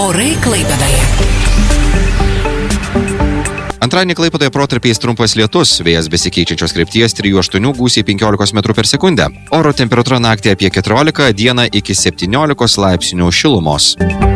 Orai Klaipėdoje. Antradienį Klaipėdoje protarpiais trumpas lietus, vėjas besikeičiančios krypties 3-8 gūsiai 15 metrų per sekundę. Oro temperatūra naktį apie 14, dieną iki 17 laipsnių šilumos.